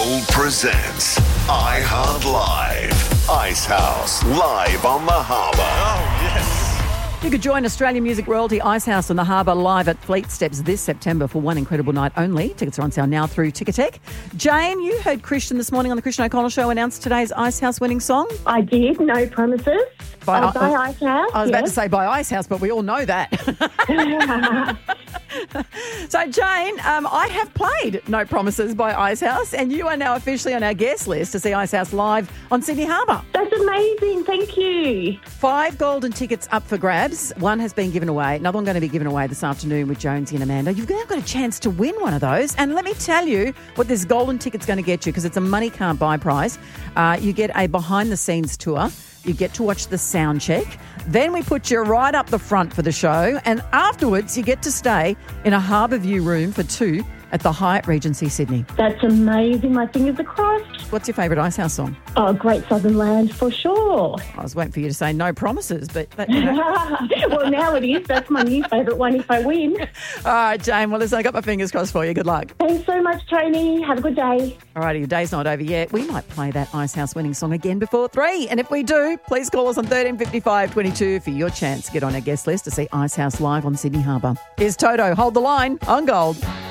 Gold presents iHeart Live. Icehouse live on the harbour. Oh, yes. You could join Australian music royalty Icehouse on the Harbour live at Fleet Steps this September for one incredible night only. Tickets are on sale now through Ticketek. Jane, you heard Christian this morning on the Christian O'Connell Show announce today's Icehouse winning song. I did, No Promises. By Icehouse. I was about to say by Icehouse, but we all know that. So, Jane, I have played No Promises by Icehouse, and you are now officially on our guest list to see Icehouse live on Sydney Harbour. That's amazing. Thank you. 5 golden tickets up for grabs. One has been given away. Another one going to be given away this afternoon with Jonesy and Amanda. You've now got a chance to win one of those. And let me tell you what this golden ticket's going to get you, because it's a money can't buy prize. You get a behind-the-scenes tour. You get to watch the sound check. Then we put you right up the front for the show. And afterwards, you get to stay in a Harbour View room for 2 at the Hyatt Regency Sydney. That's amazing. My fingers are crossed. What's your favourite Icehouse song? Oh, Great Southern Land for sure. I was waiting for you to say No Promises, but... Well, now it is. That's my new favourite one if I win. All right, Jane. Well, listen, I got my fingers crossed for you. Good luck. Thanks so much, Tony. Have a good day. All righty, your day's not over yet. We might play that Icehouse winning song again before 3. And if we do, please call us on 1355 22 for your chance to get on our guest list to see Icehouse live on Sydney Harbour. Here's Toto. Hold the line on Gold.